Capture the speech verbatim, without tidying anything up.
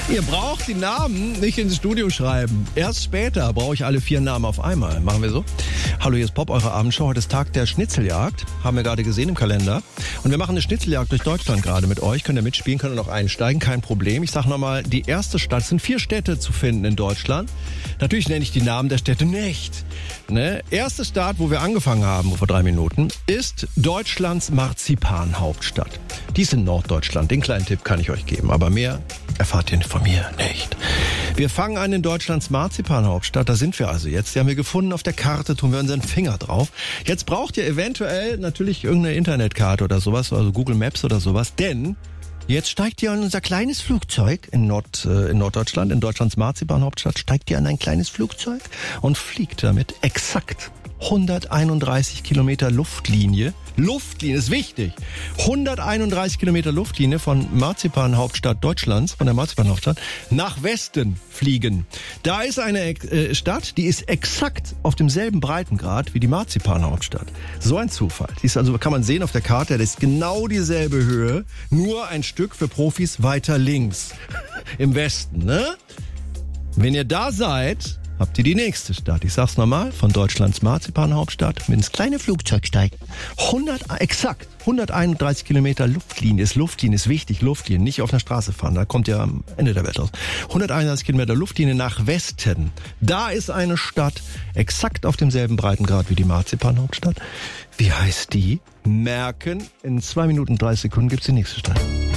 Ihr braucht die Namen nicht ins Studio schreiben. Erst später brauche ich alle vier Namen auf einmal. Machen wir so? Hallo, hier ist Pop, eure Abendshow. Heute ist Tag der Schnitzeljagd. Haben wir gerade gesehen im Kalender. Und wir machen eine Schnitzeljagd durch Deutschland gerade mit euch. Könnt ihr mitspielen, könnt ihr noch einsteigen. Kein Problem. Ich sage nochmal, die erste Stadt, es sind vier Städte zu finden in Deutschland. Natürlich nenne ich die Namen der Städte nicht. Ne? Erste Stadt, wo wir angefangen haben vor drei Minuten, ist Deutschlands Marzipanhauptstadt. Die ist in Norddeutschland. Den kleinen Tipp kann ich euch geben. Aber mehr erfahrt ihr von mir nicht. Wir fangen an in Deutschlands Marzipanhauptstadt. Da sind wir also jetzt. Die haben wir gefunden auf der Karte. Tun wir unseren Finger drauf. Jetzt braucht ihr eventuell natürlich irgendeine Internetkarte oder sowas. Also Google Maps oder sowas. Denn jetzt steigt ihr in unser kleines Flugzeug in, Nord, äh, in Norddeutschland, in Deutschlands Marzipanhauptstadt, steigt ihr an ein kleines Flugzeug und fliegt damit exakt hunderteinunddreißig Kilometer Luftlinie. Luftlinie ist wichtig. hunderteinunddreißig Kilometer Luftlinie von Marzipanhauptstadt Deutschlands, von der Marzipanhauptstadt, nach Westen fliegen. Da ist eine äh, Stadt, die ist exakt auf demselben Breitengrad wie die Marzipanhauptstadt. So ein Zufall. Die ist also, kann man sehen auf der Karte, das ist genau dieselbe Höhe, nur ein Stück für Profis weiter links. Im Westen, ne? Wenn ihr da seid, habt ihr die nächste Stadt. Ich sag's nochmal, von Deutschlands Marzipanhauptstadt, mit ins kleine Flugzeug steigt. hundert, exakt, hunderteinunddreißig Kilometer Luftlinie. Ist Luftlinie, ist wichtig, Luftlinie. Nicht auf einer Straße fahren, da kommt ihr am Ende der Welt raus. hunderteinunddreißig Kilometer Luftlinie nach Westen. Da ist eine Stadt, exakt auf demselben Breitengrad wie die Marzipanhauptstadt. Wie heißt die? Merken, in zwei Minuten dreißig Sekunden gibt's die nächste Stadt.